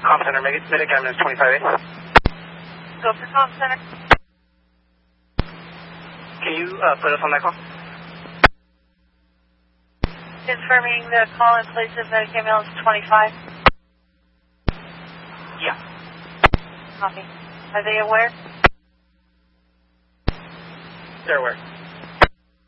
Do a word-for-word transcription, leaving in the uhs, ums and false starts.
Comm Center, Medic ambulance twenty-five A. Go for Comm Center. Can you uh, put us on that call? Confirming the call in place of Medic ambulance twenty-five. Yeah. Copy. Are they aware? They're aware.